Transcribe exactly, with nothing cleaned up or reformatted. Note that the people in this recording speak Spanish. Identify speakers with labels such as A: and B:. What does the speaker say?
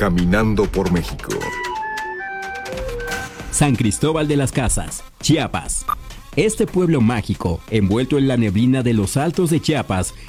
A: Caminando por México.
B: San Cristóbal de las Casas, Chiapas. Este pueblo mágico, envuelto en la neblina de los altos de Chiapas,